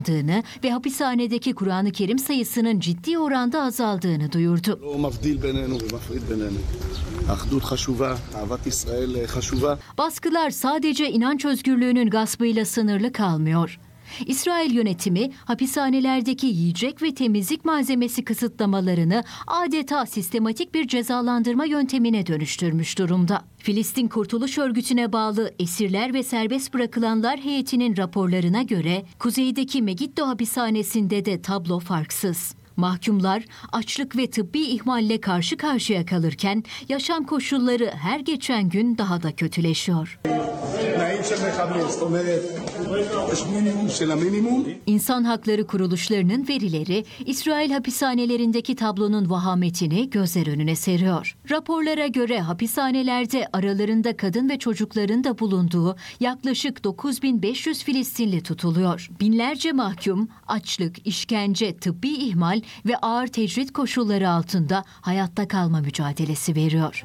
ve hapishanedeki Kur'an-ı Kerim sayısının ciddi oranda azaldığını duyurdu. Baskılar sadece inanç özgürlüğünün gaspıyla sınırlı kalmıyor. İsrail yönetimi hapishanelerdeki yiyecek ve temizlik malzemesi kısıtlamalarını adeta sistematik bir cezalandırma yöntemine dönüştürmüş durumda. Filistin Kurtuluş Örgütü'ne bağlı Esirler ve Serbest Bırakılanlar Heyeti'nin raporlarına göre kuzeydeki Megiddo hapishanesinde de tablo farksız. Mahkumlar açlık ve tıbbi ihmalle karşı karşıya kalırken yaşam koşulları her geçen gün daha da kötüleşiyor. İnsan hakları kuruluşlarının verileri İsrail hapishanelerindeki tablonun vahametini gözler önüne seriyor. Raporlara göre hapishanelerde aralarında kadın ve çocukların da bulunduğu yaklaşık 9500 Filistinli tutuluyor. Binlerce mahkum açlık, işkence, tıbbi ihmal ve ağır tecrit koşulları altında hayatta kalma mücadelesi veriyor.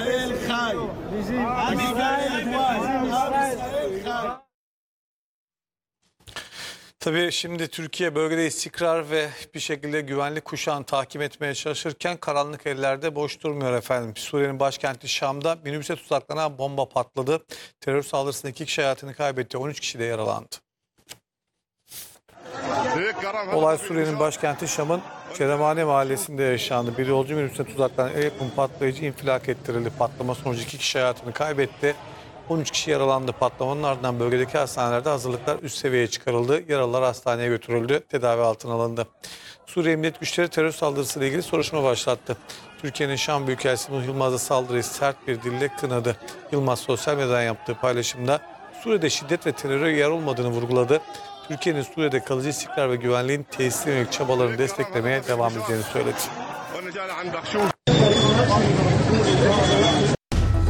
Tabii şimdi Türkiye bölgede istikrar ve bir şekilde güvenlik kuşağını takip etmeye çalışırken karanlık ellerde boş durmuyor efendim. Suriye'nin başkenti Şam'da minibüse tuzaklanan bomba patladı. Terör saldırısında 2 kişi hayatını kaybetti, 13 kişi de yaralandı. Olay Suriye'nin başkenti Şam'ın Ceremane mahallesinde yaşandı. Bir yolcu minibüsüne tuzaklanan el yapımı patlayıcı infilak ettirildi. Patlama sonucu 2 kişi hayatını kaybetti. 13 kişi yaralandı. Patlamanın ardından bölgedeki hastanelerde hazırlıklar üst seviyeye çıkarıldı. Yaralılar hastaneye götürüldü. Tedavi altına alındı. Suriye Emniyet Güçleri terör saldırısıyla ilgili soruşturma başlattı. Türkiye'nin Şam Büyükelçisi Nuh Yılmaz'a saldırıyı sert bir dille kınadı. Yılmaz sosyal medyadan yaptığı paylaşımda Suriye'de şiddet ve teröre yer olmadığını vurguladı. Türkiye'nin Suriye'de kalıcı istikrar ve güvenliğin tesisine yönelik çabalarını desteklemeye devam edeceğini söyledi.